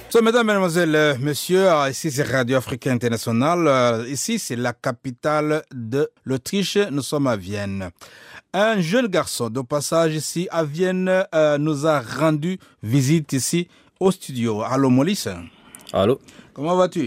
So, mesdames, mesdemoiselles, messieurs, ici c'est Radio Afrique International. Ici c'est la capitale de l'Autriche. Nous sommes à Vienne. Un jeune garçon de passage ici à Vienne nous a rendu visite ici au studio. Allô, Maurice. Allô? Comment vas-tu?